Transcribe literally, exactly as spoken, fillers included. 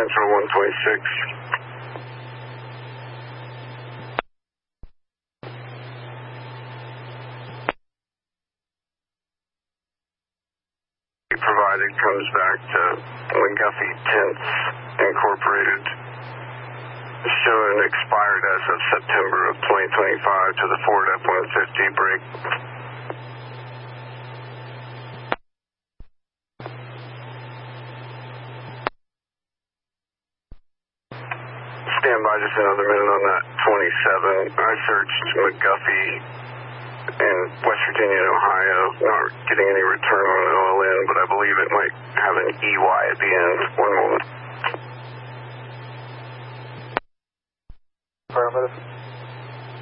Central one twenty-six. Provided comes back to McGuffey Tents Incorporated, showing expired as of September of twenty twenty-five to the Ford F one fifty break. Stand by just another minute on that twenty-seven. I searched McGuffey in West Virginia and Ohio, not getting any return on an O L N, but I believe it might have an E Y at the end. One moment. Affirmative.